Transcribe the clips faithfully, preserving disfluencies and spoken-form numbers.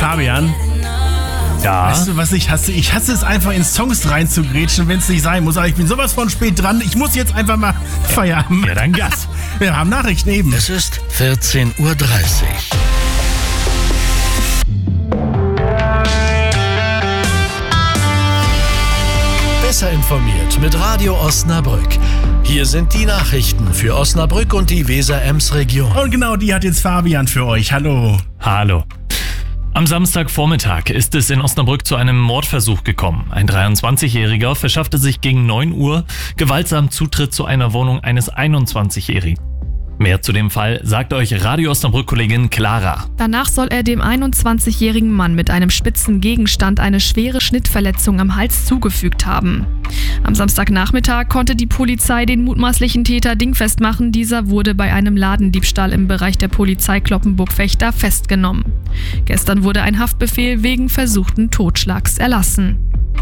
Fabian? Ja. Weißt du, was ich hasse? Ich hasse es einfach, in Songs reinzugrätschen, wenn es nicht sein muss. Aber ich bin sowas von spät dran. Ich muss jetzt einfach mal Feierabend. Ja, dann Gas. Wir haben Nachrichten eben. Es ist vierzehn Uhr dreißig. Besser informiert mit Radio Osnabrück. Hier sind die Nachrichten für Osnabrück und die Weser-Ems-Region. Und genau die hat jetzt Fabian für euch. Hallo. Hallo. Am Samstagvormittag ist es in Osnabrück zu einem Mordversuch gekommen. Ein dreiundzwanzigjähriger verschaffte sich gegen neun Uhr gewaltsam Zutritt zu einer Wohnung eines einundzwanzigjährigen. Mehr zu dem Fall sagt euch Radio Osnabrück-Kollegin Clara. Danach soll er dem einundzwanzigjährigen Mann mit einem spitzen Gegenstand eine schwere Schnittverletzung am Hals zugefügt haben. Am Samstagnachmittag konnte die Polizei den mutmaßlichen Täter dingfest machen. Dieser wurde bei einem Ladendiebstahl im Bereich der Polizei Cloppenburg-Vechta festgenommen. Gestern wurde ein Haftbefehl wegen versuchten Totschlags erlassen.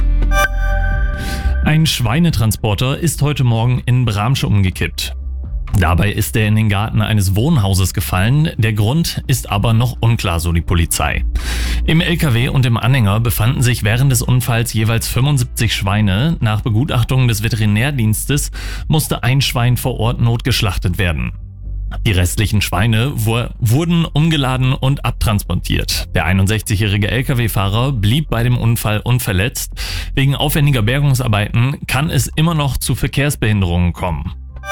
Ein Schweinetransporter ist heute Morgen in Bramsche umgekippt. Dabei ist er in den Garten eines Wohnhauses gefallen. Der Grund ist aber noch unklar, so die Polizei. Im L K W und im Anhänger befanden sich während des Unfalls jeweils fünfundsiebzig Schweine. Nach Begutachtung des Veterinärdienstes musste ein Schwein vor Ort notgeschlachtet werden. Die restlichen Schweine wur- wurden umgeladen und abtransportiert. Der einundsechzigjährige L K W-Fahrer blieb bei dem Unfall unverletzt. Wegen aufwendiger Bergungsarbeiten kann es immer noch zu Verkehrsbehinderungen kommen.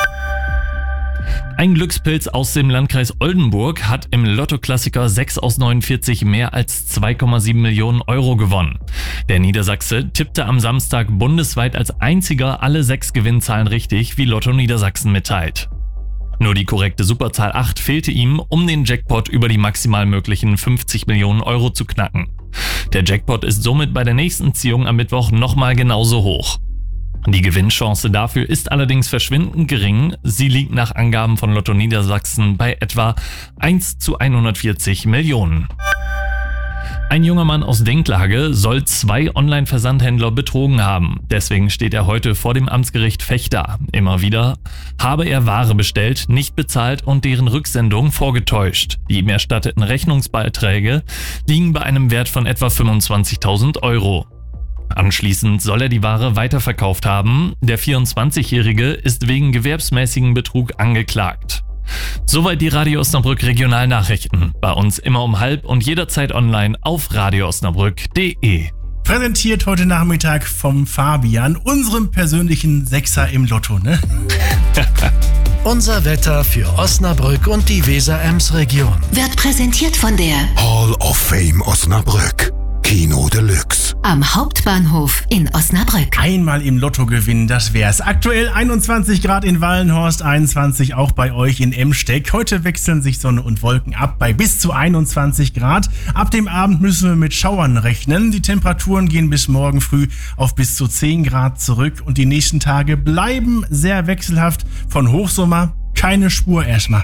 Ein Glückspilz aus dem Landkreis Oldenburg hat im Lotto-Klassiker sechs aus neunundvierzig mehr als zwei Komma sieben Millionen Euro gewonnen. Der Niedersachse tippte am Samstag bundesweit als einziger alle sechs Gewinnzahlen richtig, wie Lotto Niedersachsen mitteilt. Nur die korrekte Superzahl acht fehlte ihm, um den Jackpot über die maximal möglichen fünfzig Millionen Euro zu knacken. Der Jackpot ist somit bei der nächsten Ziehung am Mittwoch nochmal genauso hoch. Die Gewinnchance dafür ist allerdings verschwindend gering. Sie liegt nach Angaben von Lotto Niedersachsen bei etwa eins zu hundertvierzig Millionen. Ein junger Mann aus Dinklage soll zwei Online-Versandhändler betrogen haben. Deswegen steht er heute vor dem Amtsgericht Vechta. Immer wieder habe er Ware bestellt, nicht bezahlt und deren Rücksendung vorgetäuscht. Die ihm erstatteten Rechnungsbeiträge liegen bei einem Wert von etwa fünfundzwanzigtausend Euro. Anschließend soll er die Ware weiterverkauft haben. Der vierundzwanzigjährige ist wegen gewerbsmäßigen Betrug angeklagt. Soweit die Radio Osnabrück Regionalnachrichten. Bei uns immer um halb und jederzeit online auf radio osnabrück punkt de. Präsentiert heute Nachmittag vom Fabian, unserem persönlichen Sechser im Lotto, ne? Unser Wetter für Osnabrück und die Weser-Ems-Region. Wird präsentiert von der Hall of Fame Osnabrück. Kino Deluxe. am Hauptbahnhof in Osnabrück. Einmal im Lotto gewinnen, das wär's. Aktuell einundzwanzig Grad in Wallenhorst, einundzwanzig auch bei euch in Emsteck. Heute wechseln sich Sonne und Wolken ab bei bis zu einundzwanzig Grad. Ab dem Abend müssen wir mit Schauern rechnen. Die Temperaturen gehen bis morgen früh auf bis zu zehn Grad zurück und die nächsten Tage bleiben sehr wechselhaft. Von Hochsommer keine Spur erstmal.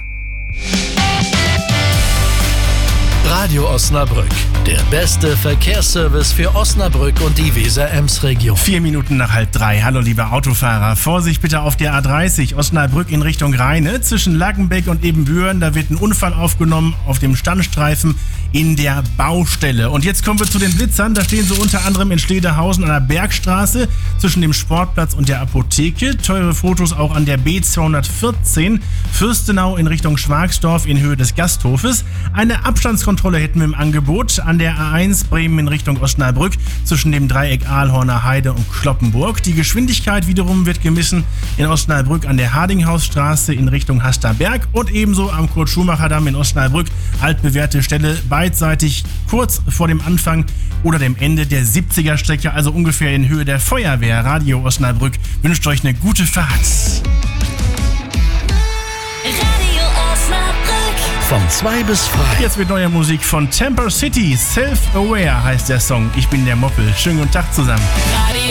Radio Osnabrück, der beste Verkehrsservice für Osnabrück und die Weser-Ems-Region. Vier Minuten nach halb drei. Hallo liebe Autofahrer. Vorsicht bitte auf der A dreißig Osnabrück in Richtung Rheine. Zwischen Lackenbeck und Ebenbüren, da wird ein Unfall aufgenommen auf dem Standstreifen in der Baustelle. Und jetzt kommen wir zu den Blitzern. Da stehen sie unter anderem in Schlederhausen an der Bergstraße zwischen dem Sportplatz und der Apotheke. Teure Fotos auch an der B zweihundertvierzehn Fürstenau in Richtung Schwagsdorf in Höhe des Gasthofes. Eine Abstandskontrolle hätten wir im Angebot an der A eins Bremen in Richtung Osnabrück zwischen dem Dreieck Aalhorner Heide und Kloppenburg. Die Geschwindigkeit wiederum wird gemessen in Osnabrück an der Hardinghausstraße in Richtung Hasterberg und ebenso am Kurt-Schumacher-Damm in Osnabrück. Altbewährte Stelle beidseitig kurz vor dem Anfang oder dem Ende der siebziger Strecke, also ungefähr in Höhe der Feuerwehr. Radio Osnabrück wünscht euch eine gute Fahrt. Von zwei bis frei. Jetzt mit neuer Musik von Temper City. Self-Aware heißt der Song. Ich bin der Moppel. Schönen guten Tag zusammen. Radio